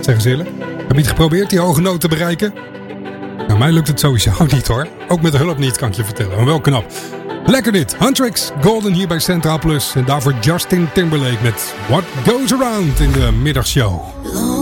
zeggen ze eerlijk. Heb je het geprobeerd, die hoge noot te bereiken? Nou, mij lukt het sowieso niet hoor. Ook met hulp niet, kan ik je vertellen. Maar wel knap. Lekker dit. Huntrix Golden hier bij Centraal Plus. En daarvoor Justin Timberlake met What Goes Around in de middagshow.